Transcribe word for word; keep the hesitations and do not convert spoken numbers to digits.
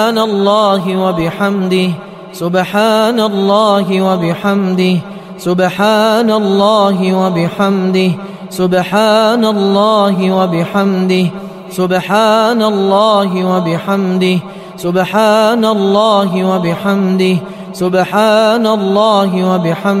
الله وبحمده سبحان الله وبحمده سبحان الله وبحمده سبحان الله وبحمده سبحان الله وبحمده سبحان الله وبحمده سبحان الله وبحمده